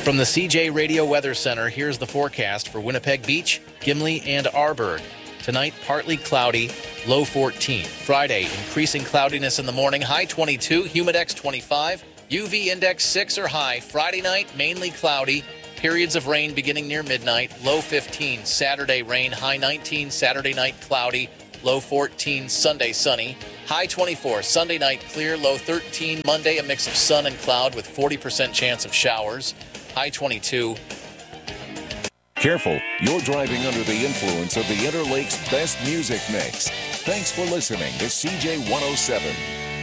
From the CJ Radio Weather Center, here's the forecast for Winnipeg Beach, Gimli, and Arborg. Tonight, partly cloudy, low 14. Friday, increasing cloudiness in the morning, high 22, humidex 25, UV index 6 or high. Friday night, mainly cloudy, periods of rain beginning near midnight, low 15. Saturday, rain, high 19. Saturday night, cloudy, low 14. Sunday, sunny, high 24. Sunday night, clear, low 13. Monday, a mix of sun and cloud with 40% chance of showers, high 22. Careful, you're driving under the influence of the Interlake's best music mix. Thanks for listening to CJ 107.